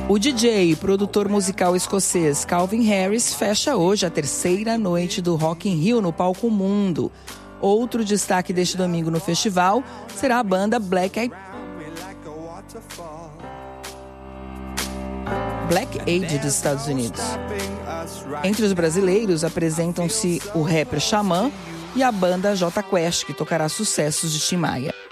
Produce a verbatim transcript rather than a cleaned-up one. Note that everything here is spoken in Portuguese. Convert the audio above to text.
O D J e produtor musical escocês Calvin Harris fecha hoje a terceira noite do Rock in Rio no Palco Mundo. Outro destaque deste domingo no festival será a banda Black Eyed Black Aid dos Estados Unidos. Entre os brasileiros apresentam-se o rapper Xamã e a banda Jota Quest, que tocará sucessos de Tim Maia.